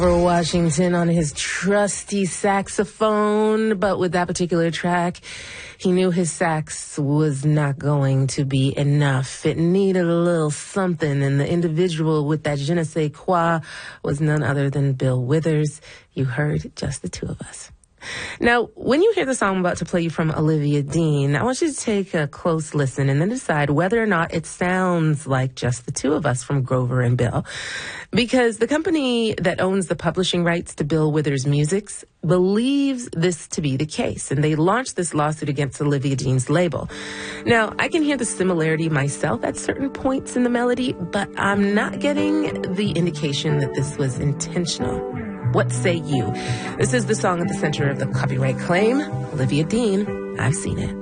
Washington on his trusty saxophone, but with that particular track, he knew his sax was not going to be enough. It needed a little something, and the individual with that je ne sais quoi was none other than Bill Withers. You heard Just the Two of Us. Now, when you hear the song I'm about to play you from Olivia Dean, I want you to take a close listen and then decide whether or not it sounds like Just the Two of Us from Grover and Bill. Because the company that owns the publishing rights to Bill Withers' music believes this to be the case, and they launched this lawsuit against Olivia Dean's label. Now, I can hear the similarity myself at certain points in the melody, but I'm not getting the indication that this was intentional. What say you? This is the song at the center of the copyright claim. Olivia Dean, I've Seen It.